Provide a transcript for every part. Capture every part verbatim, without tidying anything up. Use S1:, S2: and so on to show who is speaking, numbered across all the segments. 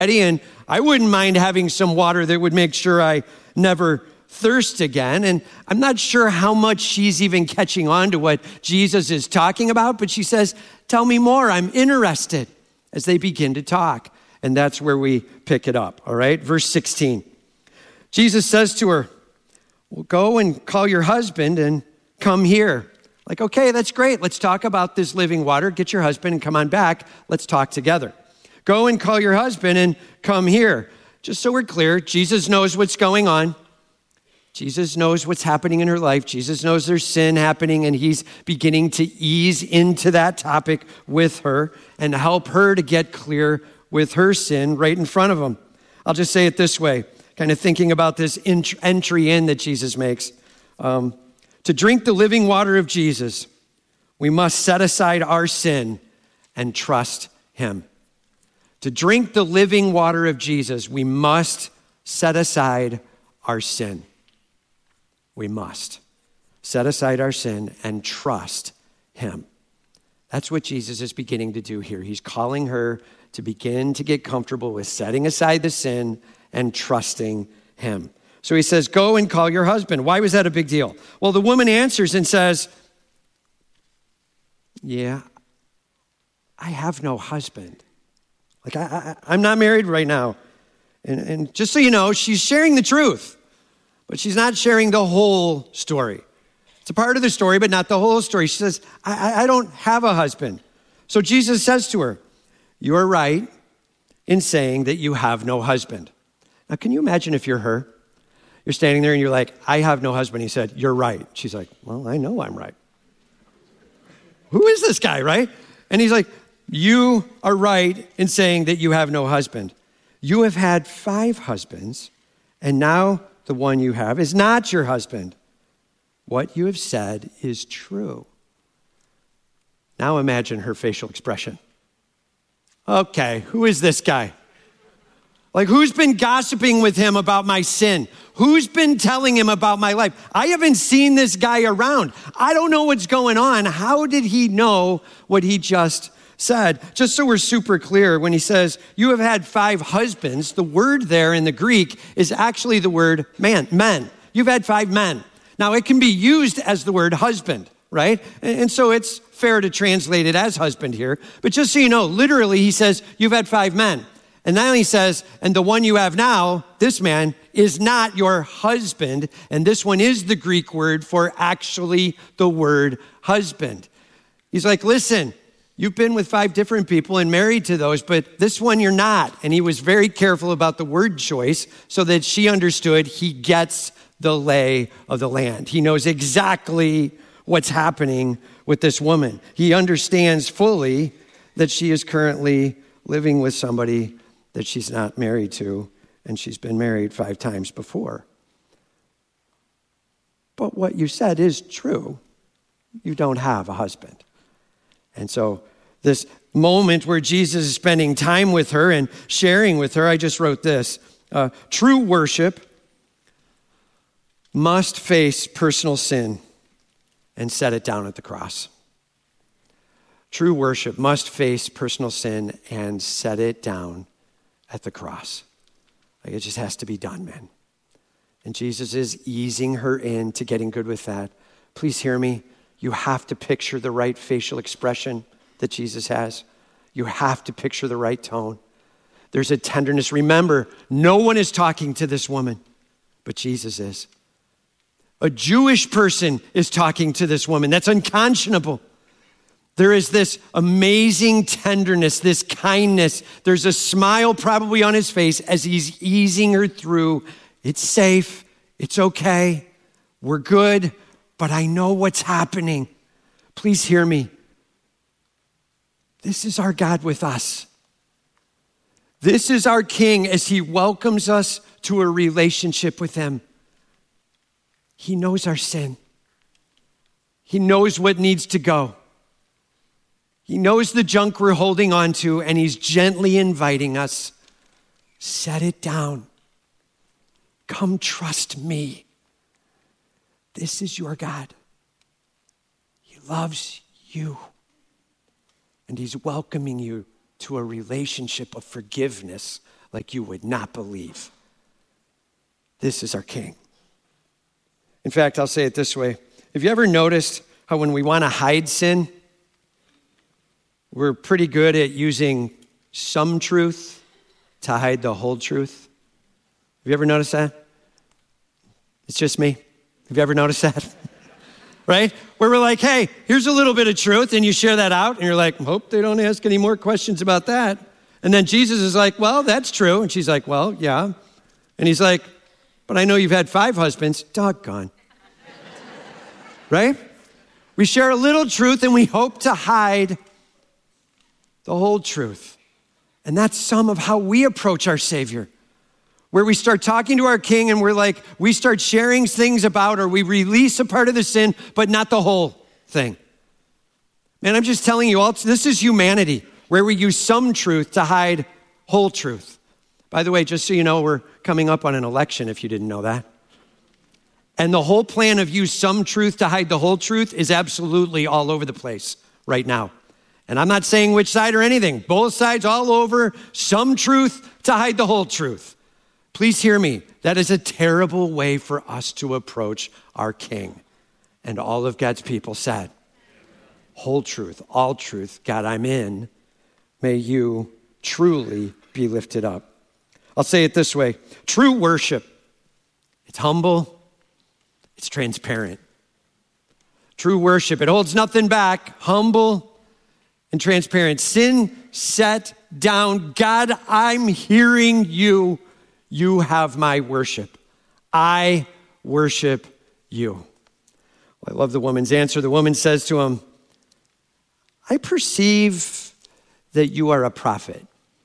S1: and I wouldn't mind having some water that would make sure I never thirst again. And I'm not sure how much she's even catching on to what Jesus is talking about, but she says, tell me more, I'm interested, as they begin to talk. And that's where we pick it up, all right? Verse sixteen. Jesus says to her, well, go and call your husband and come here. Like, okay, that's great. Let's talk about this living water. Get your husband and come on back. Let's talk together. Go and call your husband and come here. Just so we're clear, Jesus knows what's going on. Jesus knows what's happening in her life. Jesus knows there's sin happening, and he's beginning to ease into that topic with her and help her to get clear with her sin right in front of him. I'll just say it this way, kind of thinking about this ent- entry in that Jesus makes. Um, to drink the living water of Jesus, we must set aside our sin and trust him. To drink the living water of Jesus, we must set aside our sin. We must set aside our sin and trust him. That's what Jesus is beginning to do here. He's calling her to begin to get comfortable with setting aside the sin and trusting him. So he says, go and call your husband. Why was that a big deal? Well, the woman answers and says, yeah, I have no husband. Like, I, I, I'm not married right now. And, and just so you know, she's sharing the truth. But she's not sharing the whole story. It's a part of the story, but not the whole story. She says, I, I don't have a husband. So Jesus says to her, you're right in saying that you have no husband. Now, can you imagine if you're her? You're standing there and you're like, I have no husband. He said, you're right. She's like, well, I know I'm right. Who is this guy, right? And he's like, you are right in saying that you have no husband. You have had five husbands, and now the one you have is not your husband. What you have said is true. Now imagine her facial expression. Okay, who is this guy? Like, who's been gossiping with him about my sin? Who's been telling him about my life? I haven't seen this guy around. I don't know what's going on. How did he know what he just said? Just so we're super clear, when he says, you have had five husbands, the word there in the Greek is actually the word man, men. You've had five men. Now, it can be used as the word husband, right? And so it's fair to translate it as husband here. But just so you know, literally, he says, you've had five men. And then he says, and the one you have now, this man, is not your husband. And this one is the Greek word for actually the word husband. He's like, listen, you've been with five different people and married to those, but this one you're not. And he was very careful about the word choice so that she understood he gets the lay of the land. He knows exactly what's happening with this woman. He understands fully that she is currently living with somebody that she's not married to, and she's been married five times before. But what you said is true. You don't have a husband. And so this moment where Jesus is spending time with her and sharing with her, I just wrote this. Uh, true worship must face personal sin and set it down at the cross. True worship must face personal sin and set it down at the cross. Like, it just has to be done, man. And Jesus is easing her into getting good with that. Please hear me. You have to picture the right facial expression that Jesus has. You have to picture the right tone. There's a tenderness. Remember, no one is talking to this woman, but Jesus is. A Jewish person is talking to this woman. That's unconscionable. There is this amazing tenderness, this kindness. There's a smile probably on his face as he's easing her through. It's safe. It's okay. We're good, but I know what's happening. Please hear me. This is our God with us. This is our King as he welcomes us to a relationship with him. He knows our sin. He knows what needs to go. He knows the junk we're holding on to, and he's gently inviting us, set it down. Come trust me. This is your God. He loves you, and he's welcoming you to a relationship of forgiveness like you would not believe. This is our King. In fact, I'll say it this way. Have you ever noticed how when we want to hide sin, we're pretty good at using some truth to hide the whole truth? Have you ever noticed that? It's just me. Have you ever noticed that? Right? Where we're like, hey, here's a little bit of truth, and you share that out, and you're like, hope they don't ask any more questions about that. And then Jesus is like, well, that's true. And she's like, well, yeah. And he's like, but I know you've had five husbands. Doggone. Right? We share a little truth, and we hope to hide the whole truth. And that's some of how we approach our Savior, where we start talking to our King and we're like, we start sharing things about, or we release a part of the sin, but not the whole thing. Man, I'm just telling you all, this is humanity, where we use some truth to hide whole truth. By the way, just so you know, we're coming up on an election, if you didn't know that. And the whole plan of use some truth to hide the whole truth is absolutely all over the place right now. And I'm not saying which side or anything. Both sides all over, some truth to hide the whole truth. Please hear me. That is a terrible way for us to approach our King. And all of God's people said, whole truth, all truth. God, I'm in. May you truly be lifted up. I'll say it this way. True worship, it's humble, it's transparent. True worship, it holds nothing back, humble and transparent. Sin set down. God, I'm hearing you. You have my worship. I worship you. Well, I love the woman's answer. The woman says to him, I perceive that you are a prophet.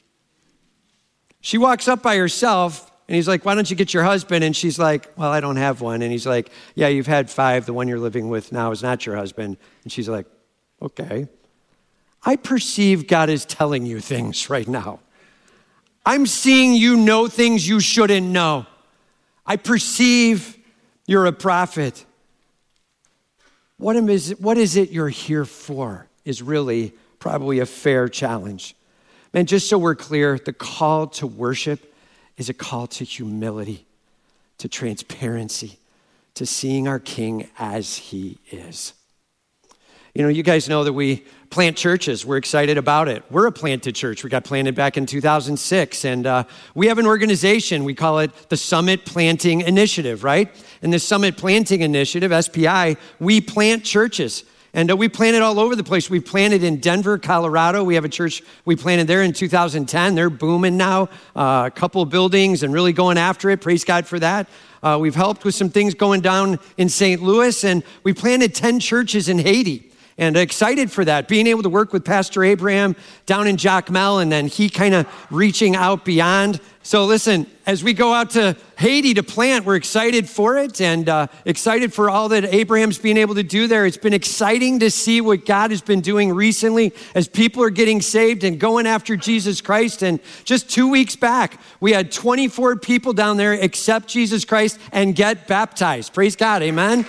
S1: She walks up by herself, and he's like, why don't you get your husband? And she's like, well, I don't have one. And he's like, yeah, you've had five. The one you're living with now is not your husband. And she's like, okay. I perceive God is telling you things right now. I'm seeing you know things you shouldn't know. I perceive you're a prophet. What is it, what is it you're here for is really probably a fair challenge. Man, just so we're clear, the call to worship is a call to humility, to transparency, to seeing our King as he is. You know, you guys know that we plant churches. We're excited about it. We're a planted church. We got planted back in two thousand six, and uh, we have an organization. We call it the Summit Planting Initiative, right? And the Summit Planting Initiative, S P I, we plant churches. And uh, we planted all over the place. We planted in Denver, Colorado. We have a church we planted there in two thousand ten. They're booming now. Uh, a couple of buildings and really going after it. Praise God for that. Uh, we've helped with some things going down in Saint Louis, and we planted ten churches in Haiti. And excited for that, being able to work with Pastor Abraham down in Jacmel, and then he kind of reaching out beyond. So listen, as we go out to Haiti to plant, we're excited for it, and uh, excited for all that Abraham's being able to do there. It's been exciting to see what God has been doing recently as people are getting saved and going after Jesus Christ. And just two weeks back, we had twenty-four people down there accept Jesus Christ and get baptized. Praise God, amen.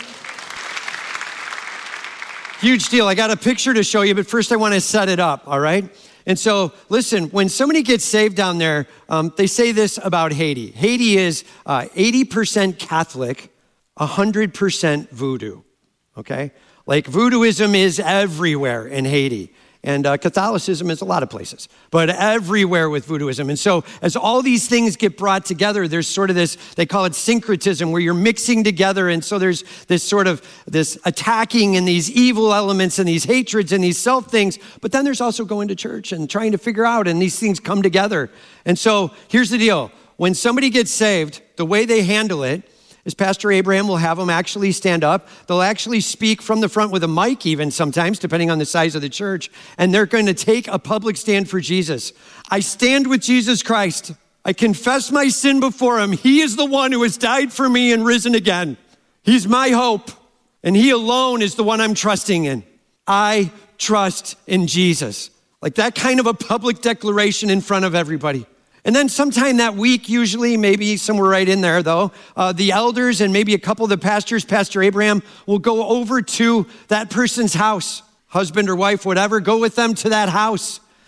S1: Huge deal. I got a picture to show you, but first I want to set it up, all right? And so, listen, when somebody gets saved down there, um, they say this about Haiti. Haiti is uh, eighty percent Catholic, one hundred percent voodoo, okay? Like voodooism is everywhere in Haiti. And uh, Catholicism is a lot of places, but everywhere with voodooism. And so as all these things get brought together, there's sort of this, they call it syncretism, where you're mixing together. And so there's this sort of this attacking and these evil elements and these hatreds and these self things. But then there's also going to church and trying to figure out, and these things come together. And so here's the deal. When somebody gets saved, the way they handle it is Pastor Abraham will have them actually stand up. They'll actually speak from the front with a mic even sometimes, depending on the size of the church. And they're going to take a public stand for Jesus. I stand with Jesus Christ. I confess my sin before him. He is the one who has died for me and risen again. He's my hope. And he alone is the one I'm trusting in. I trust in Jesus. Like that kind of a public declaration in front of everybody. And then sometime that week, usually, maybe somewhere right in there though, uh, the elders and maybe a couple of the pastors, Pastor Abraham, will go over to that person's house, husband or wife, whatever, go with them to that house.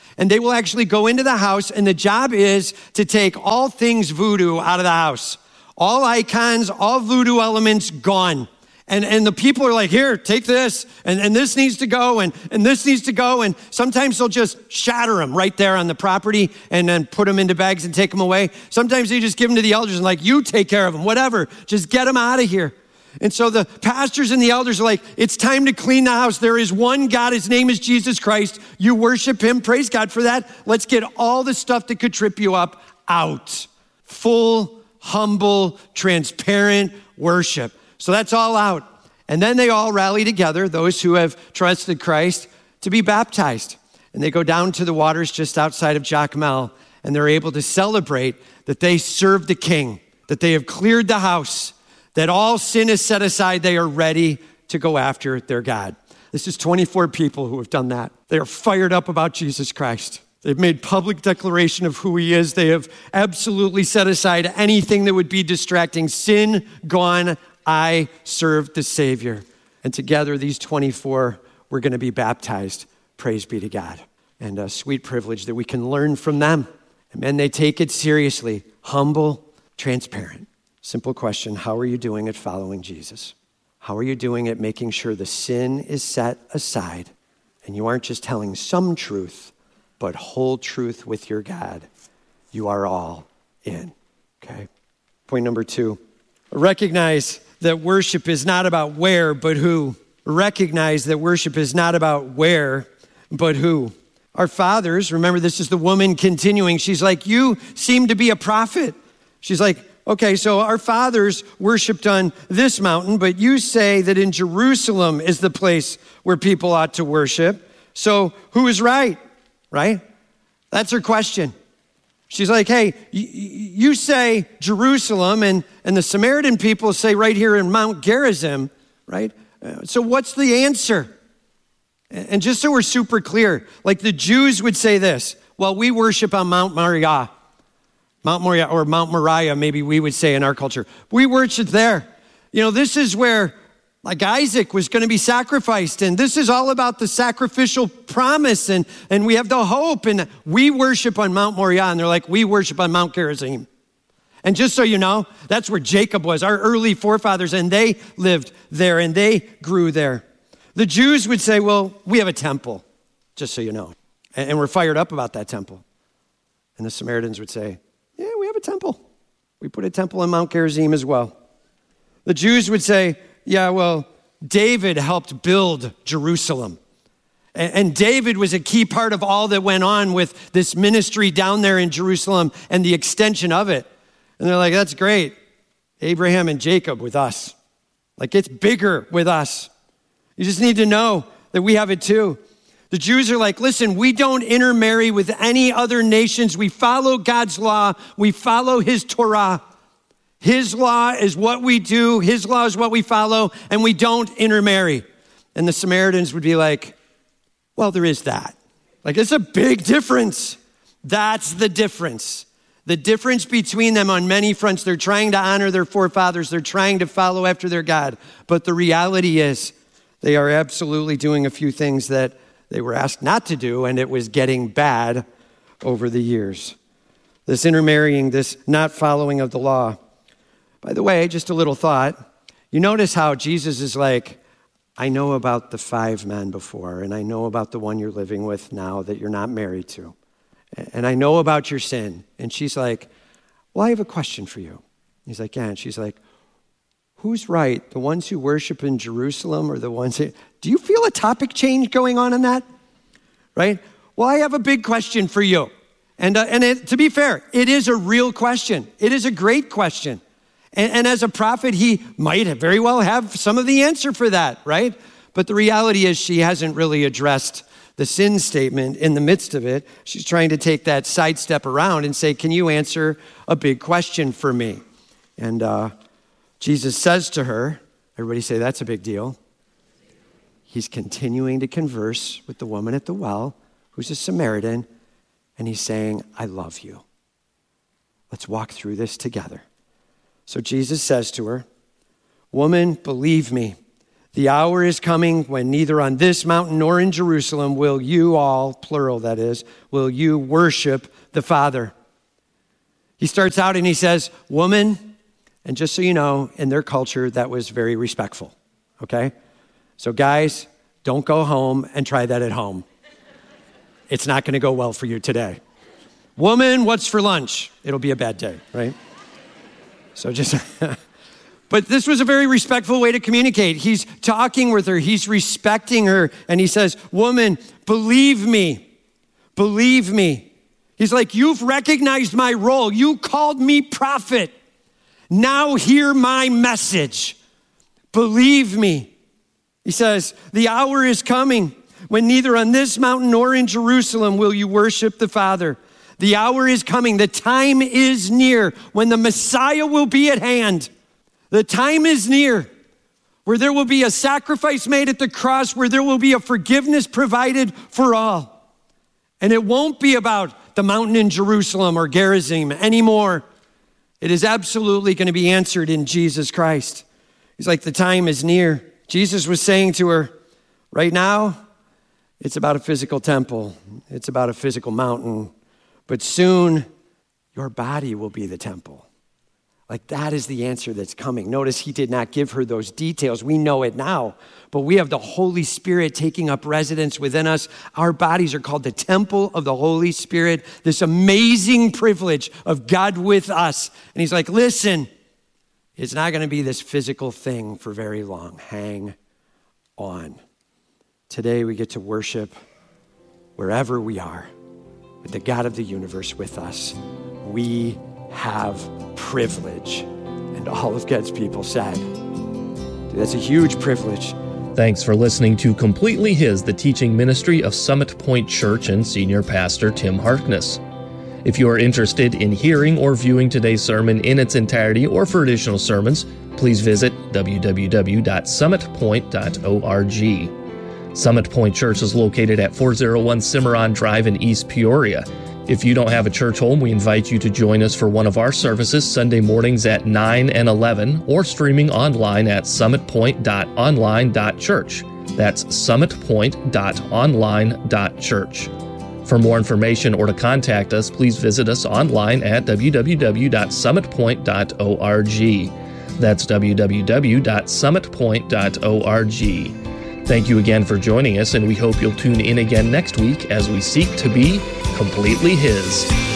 S1: And they will actually go into the house, and the job is to take all things voodoo out of the house. All icons, all voodoo elements gone. And, and the people are like, here, take this, and, and this needs to go, and, and this needs to go. And sometimes they'll just shatter them right there on the property and then put them into bags and take them away. Sometimes they just give them to the elders and like, you take care of them, whatever. Just get them out of here. And so the pastors and the elders are like, it's time to clean the house. There is one God. His name is Jesus Christ. You worship him. Praise God for that. Let's get all the stuff that could trip you up out. Full, humble, transparent worship. So that's all out. And then they all rally together, those who have trusted Christ, to be baptized. And they go down to the waters just outside of Jacmel, and they're able to celebrate that they served the King, that they have cleared the house, that all sin is set aside. They are ready to go after their God. This is twenty-four people who have done that. They are fired up about Jesus Christ. They've made public declaration of who he is. They have absolutely set aside anything that would be distracting. Sin gone. I serve the Savior. And together, these twenty-four, we're going to be baptized. Praise be to God. And a sweet privilege that we can learn from them. And then they take it seriously. Humble, transparent. Simple question, how are you doing at following Jesus? How are you doing at making sure the sin is set aside and you aren't just telling some truth, but whole truth with your God? You are all in, okay? Point number two, recognize that worship is not about where, but who. Recognize that worship is not about where, but who. Our fathers, remember this is the woman continuing. She's like, you seem to be a prophet. She's like, okay, so our fathers worshiped on this mountain, but you say that in Jerusalem is the place where people ought to worship. So who is right, right? That's her question. She's like, hey, you say Jerusalem, and, and the Samaritan people say right here in Mount Gerizim, right? So what's the answer? And just so we're super clear, like the Jews would say this, well, we worship on Mount Moriah. Mount Moriah, or Mount Moriah, maybe we would say in our culture. We worship there. You know, this is where, like Isaac was going to be sacrificed, and this is all about the sacrificial promise, and, and we have the hope, and we worship on Mount Moriah, and they're like, we worship on Mount Gerizim. And just so you know, that's where Jacob was, our early forefathers, and they lived there, and they grew there. The Jews would say, well, we have a temple, just so you know, and, and we're fired up about that temple. And the Samaritans would say, yeah, we have a temple. We put a temple in Mount Gerizim as well. The Jews would say, yeah, well, David helped build Jerusalem. And, and David was a key part of all that went on with this ministry down there in Jerusalem and the extension of it. And they're like, that's great. Abraham and Jacob with us. Like, it's bigger with us. You just need to know that we have it too. The Jews are like, listen, we don't intermarry with any other nations. We follow God's law. We follow his Torah. His law is what we do. His law is what we follow, and we don't intermarry. And the Samaritans would be like, well, there is that. Like, it's a big difference. That's the difference. The difference between them on many fronts. They're trying to honor their forefathers. They're trying to follow after their God. But the reality is they are absolutely doing a few things that they were asked not to do, and it was getting bad over the years. This intermarrying, this not following of the law. By the way, just a little thought. You notice how Jesus is like, I know about the five men before, and I know about the one you're living with now that you're not married to. And I know about your sin. And she's like, well, I have a question for you. He's like, yeah. And she's like, who's right? The ones who worship in Jerusalem or the ones that, do you feel a topic change going on in that? Right? Well, I have a big question for you. And uh, and it, to be fair, it is a real question. It is a great question. And, and as a prophet, he might very well have some of the answer for that, right? But the reality is she hasn't really addressed the sin statement in the midst of it. She's trying to take that sidestep around and say, can you answer a big question for me? And uh, Jesus says to her, everybody say, that's a big deal. He's continuing to converse with the woman at the well, who's a Samaritan, and he's saying, I love you. Let's walk through this together. So Jesus says to her, woman, believe me, The hour is coming when neither on this mountain nor in Jerusalem will you all, plural that is, will you worship the Father. He starts out and he says, woman, and just so you know, in their culture, that was very respectful, okay? So guys, don't go home and try that at home. It's not gonna go well for you today. Woman, what's for lunch? It'll be a bad day, right? So just... But this was a very respectful way to communicate. He's talking with her, he's respecting her, and he says, woman, believe me, believe me. He's like, you've recognized my role. You called me prophet. Now hear my message. Believe me. He says, the hour is coming when neither on this mountain nor in Jerusalem will you worship the Father. The hour is coming. The time is near when the Messiah will be at hand. The time is near where there will be a sacrifice made at the cross, where there will be a forgiveness provided for all. And it won't be about the mountain in Jerusalem or Gerizim anymore. It is absolutely going to be answered in Jesus Christ. He's like, the time is near. Jesus was saying to her, right now, it's about a physical temple. It's about a physical mountain. But soon, your body will be the temple. Like that is the answer that's coming. Notice he did not give her those details. We know it now, but we have the Holy Spirit taking up residence within us. Our bodies are called the temple of the Holy Spirit, this amazing privilege of God with us. And he's like, listen, it's not going to be this physical thing for very long. Hang on. Today we get to worship wherever we are with the God of the universe with us. We have privilege. And all of God's people said, dude, that's a huge privilege.
S2: Thanks for listening to Completely His, the teaching ministry of Summit Point Church and Senior Pastor Tim Harkness. If you are interested in hearing or viewing today's sermon in its entirety or for additional sermons, please visit w w w dot summit point dot org. Summit Point Church is located at four oh one Cimarron Drive in East Peoria. If you don't have a church home, we invite you to join us for one of our services Sunday mornings at nine and eleven, or streaming online at summit point dot online dot church. That's summit point dot online dot church. For more information or to contact us, please visit us online at w w w dot summit point dot org. That's w w w dot summit point dot org. Thank you again for joining us, and we hope you'll tune in again next week as we seek to be completely His.